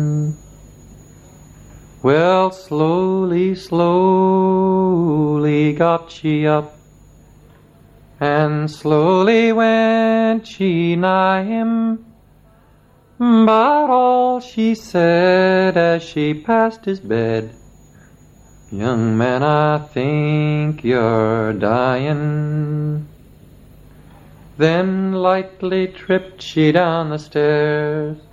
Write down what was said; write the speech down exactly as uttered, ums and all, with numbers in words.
Well, slowly, slowly got she up, and slowly went she nigh him, but all she said as she passed his bed, "Young man, I think you're dying." Then lightly tripped she down the stairs,